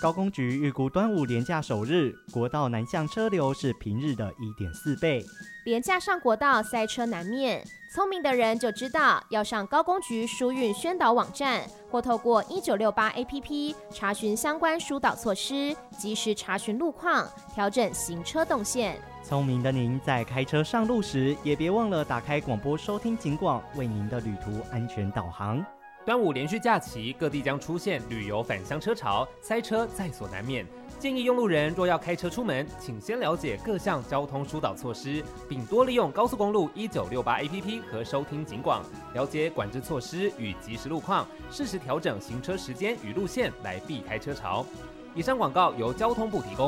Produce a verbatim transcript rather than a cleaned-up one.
高工局预估端午连假首日，国道南向车流是平日的 一点四倍。 连假上国道塞车难免，聪明的人就知道要上高工局疏运宣导网站，或透过一九六八 A P P 查询相关疏导措施，及时查询路况，调整行车动线。 聪明的您在开车上路时，也别忘了打开广播收听警广，为您的旅途安全导航。 端午连续假期，各地将出现旅游返乡车潮，塞车在所难免。建议用路人若要开车出门，请先了解各项交通疏导措施，并多利用高速公路一九六八 A P P 和收听警广，了解管制措施与即时路况，适时调整行车时间与路线，来避开车潮。以上广告由交通部提供。